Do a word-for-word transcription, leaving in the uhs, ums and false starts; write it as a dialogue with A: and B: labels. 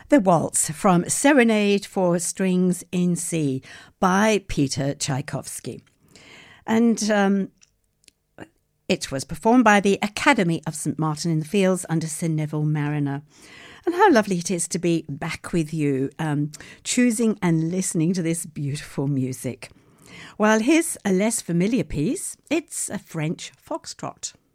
A: The Waltz from Serenade for Strings in C by Peter Tchaikovsky. And um, it was performed by the Academy of St Martin in the Fields under Sir Neville Marriner. And how lovely it is to be back with you, um, choosing and listening to this beautiful music. Well, here's a less familiar piece. It's a French foxtrot.